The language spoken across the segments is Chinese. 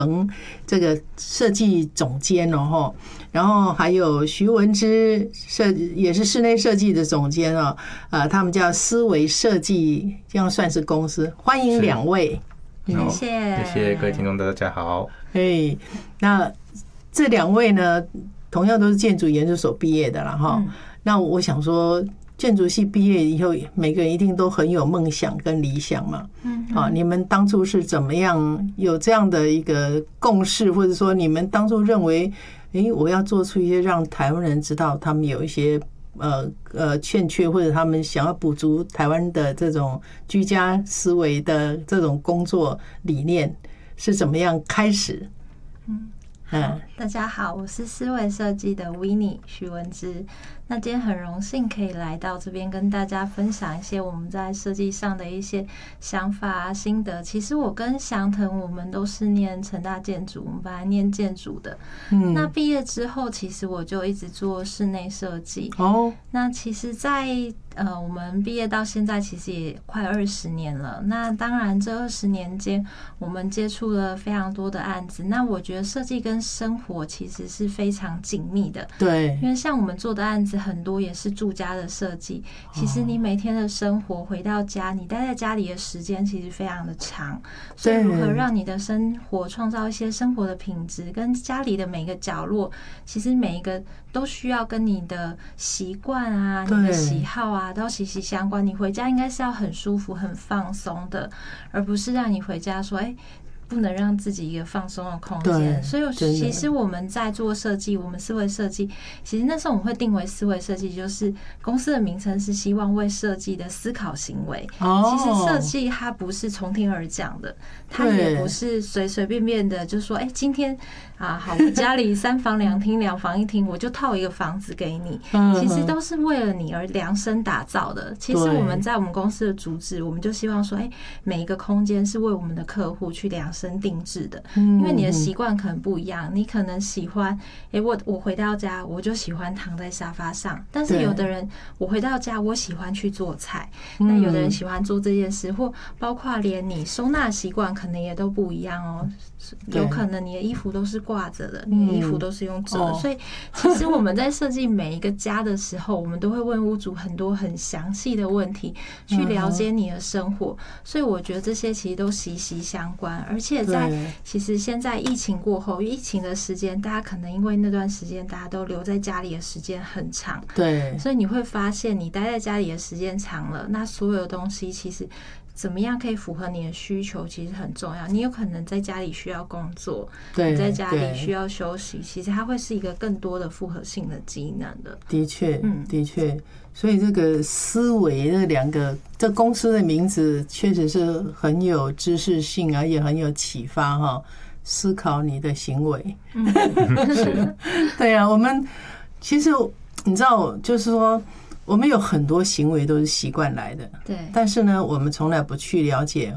这个设计总监哦，然后还有徐文之也是室内设计的总监哦，他们叫思维设计，这样算是公司。欢迎两位， 谢谢各位听众，大家好。 那这两位呢，同样都是建筑研究所毕业的啦哈。那我想说，建筑系毕业以后，每个人一定都很有梦想跟理想嘛。你们当初是怎么样有这样的一个共识，或者说你们当初认为，我要做出一些让台湾人知道他们有一些欠缺，或者他们想要补足台湾的这种居家思维的这种工作理念，是怎么样开始？ 大家好，我是思维设计的 Winnie 徐文之。那今天很荣幸可以来到这边跟大家分享一些我们在设计上的一些想法心得。其实我跟祥腾我们都是念成大建筑，我们本来念建筑的。那毕业之后，其实我就一直做室内设计。那其实在我们毕业到现在其实也快20年了。那当然这20年间我们接触了非常多的案子。那我觉得设计跟生活其实是非常紧密的。 对， 因为像我们做的案子很多也是住家的设计。其实你每天的生活回到家，你待在家里的时间其实非常的长。所以如何让你的生活创造一些生活的品质，跟家里的每个角落，其实每一个都需要跟你的习惯啊、你的喜好啊都息息相关。你回家应该是要很舒服、很放松的，而不是让你回家说不能让自己一个放松的空间。所以其实我们在做设计，我们思维设计，其实那时候我们会定为思维设计，就是公司的名称是希望为设计的思考行为。其实设计它不是从天而降的，它也不是随随便便的就说今天好，我家里3房2厅2房1厅，我就套一个房子给你。其实都是为了你而量身打造的。其实我们在我们公司的主旨，我们就希望说每一个空间是为我们的客户去量身定制的。因为你的习惯可能不一样，你可能喜欢我回到家我就喜欢躺在沙发上，但是有的人我回到家我喜欢去做菜，那有的人喜欢做这件事，或包括连你收纳习惯可能也都不一样哦。有可能你的衣服都是挂着的，你的衣服都是用折的。所以其实我们在设计每一个家的时候，我们都会问屋主很多很详细的问题，去了解你的生活。所以我觉得这些其实都息息相关。而且其实现在疫情过后，疫情的时间，大家可能因为那段时间大家都留在家里的时间很长，对，所以你会发现你待在家里的时间长了，那所有的东西其实怎么样可以符合你的需求其实很重要。你有可能在家里需要工作，你在家里需要休息，其实它会是一个更多的复合性的机能的。的确，的确。所以这个思维这2个，这公司的名字确实是很有知识性，而也很有启发哈。思考你的行为，对啊，我们其实你知道，就是说。我们有很多行为都是习惯来的，对。但是呢，我们从来不去了解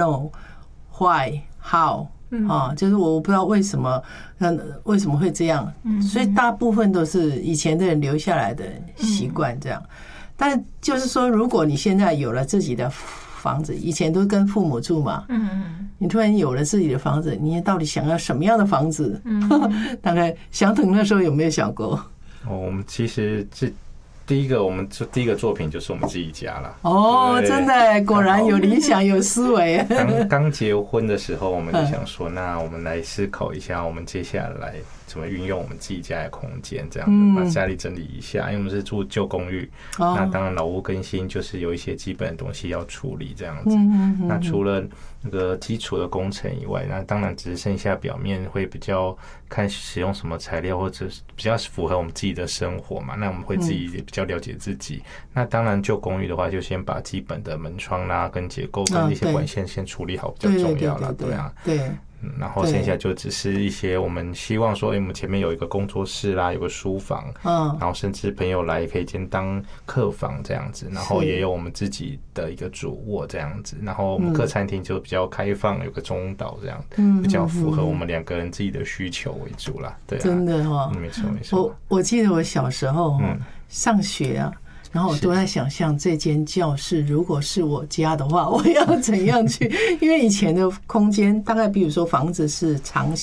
no、why、how 就是我不知道为什么会这样，所以大部分都是以前的人留下来的习惯这样。但就是说，如果你现在有了自己的房子，以前都跟父母住嘛，你突然有了自己的房子，你到底想要什么样的房子？大概祥腾那时候有没有想过？ 我们其实第一个作品就是我们自己家了。 真的，果然有理想有思维。 刚结婚的时候，我们就想说，那我们来思考一下，我们接下来怎么运用我们自己家的空间，这样子把家里整理一下。因为我们是住旧公寓，那当然老屋更新就是有一些基本的东西要处理，这样子。那除了那个基础的工程以外，那当然只是剩下表面会比较看使用什么材料，或者比较符合我们自己的生活嘛。那我们会自己也比较了解自己。那当然旧公寓的话，就先把基本的门窗啦、跟结构跟一些管线先处理好，比较重要啦，对啊，对。然后剩下就只是一些我们希望说，我们前面有一个工作室啦，有个书房，然后甚至朋友来也可以先当客房这样子，然后也有我们自己的一个主卧这样子，然后我们客餐厅就比较开放，有个中岛这样，比较符合我们2个人自己的需求为主啦，对啊， 真的没错没错。 我记得我小时候上学啊。然后我都在想象这间教室如果是我家的话，我要怎样去？因为以前的空间大概，比如说房子是长